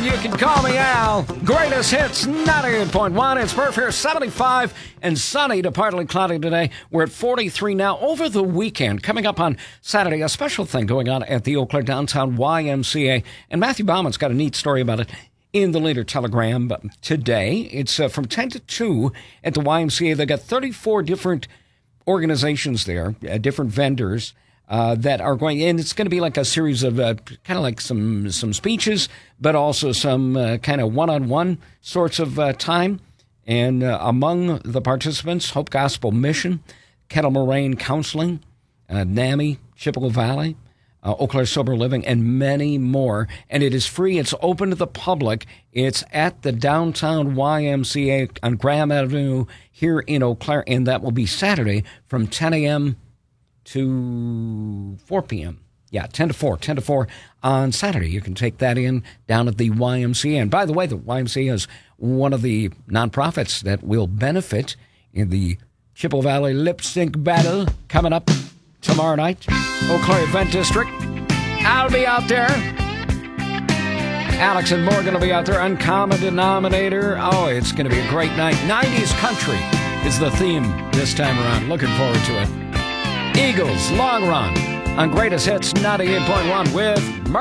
You can call me Al. Greatest hits, 98.1. It's Murph here, 75 and sunny to partly cloudy today. We're at 43 now. Over the weekend, coming up on Saturday, a special thing going on at the Eau Claire Downtown YMCA. And Matthew Bauman's got a neat story about it in the Leader Telegram today. It's from 10 to 2 at the YMCA. They've got 34 different organizations there, different vendors. That are going in. It's going to be like a series of kind of like some speeches, but also some kind of one-on-one sorts of time. And among the participants, Hope Gospel Mission, Kettle Moraine Counseling, NAMI, Chippewa Valley, Eau Claire Sober Living, and many more. And it is free. It's open to the public. It's at the downtown YMCA on Graham Avenue here in Eau Claire, and that will be Saturday from 10 a.m. to 4 p.m. Yeah, 10 to 4 on Saturday. You can take that in down at the YMCA. And by the way, the YMCA is one of the nonprofits that will benefit in the Chippewa Valley Lip Sync Battle coming up tomorrow night. Eau Claire Event District. I'll be out there. Alex and Morgan will be out there. Uncommon Denominator. Oh, it's going to be a great night. 90s country is the theme this time around. Looking forward to it. Eagles, Long Run, on Greatest Hits 98.1 with